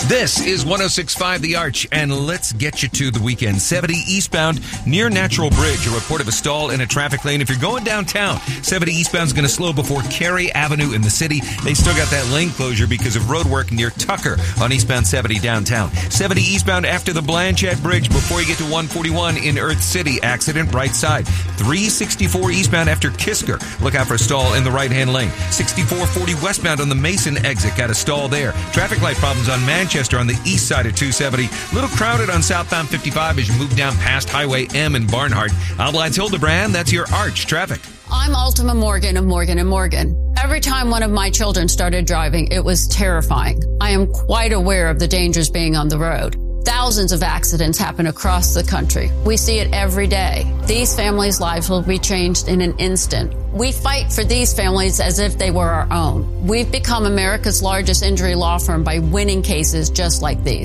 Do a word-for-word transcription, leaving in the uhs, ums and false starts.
This is one oh six point five The Arch, and let's get you to the weekend. seventy eastbound near Natural Bridge. A report of a stall in a traffic lane. If you're going downtown, seventy eastbound is going to slow before Cary Avenue in the city. They still got that lane closure because of road work near Tucker on eastbound seventy downtown. seventy eastbound after the Blanchette Bridge before you get to one forty-one in Earth City. Accident right side. three sixty-four eastbound after Kisker. Look out for a stall in the right-hand lane. sixty-four forty westbound on the Mason exit. Got a stall there. Traffic light problems on Manchester on the east side of two seventy. Little crowded on southbound fifty-five as you move down past Highway M in Barnhart. I'm Lance Hildebrand. That's your Arch traffic. I'm Ultima Morgan of Morgan and Morgan. Every time one of my children started driving, it was terrifying. I am quite aware of the dangers being on the road. Thousands of accidents happen across the country. We see it every day. These families' lives will be changed in an instant. We fight for these families as if they were our own. We've become America's largest injury law firm by winning cases just like these.